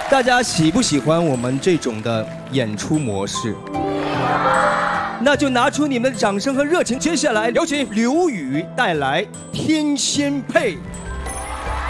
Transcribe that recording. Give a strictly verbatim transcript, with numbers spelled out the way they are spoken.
大家喜不喜欢我们这种的演出模式？那就拿出你们的掌声和热情。接下来有请刘宇带来《天仙配》。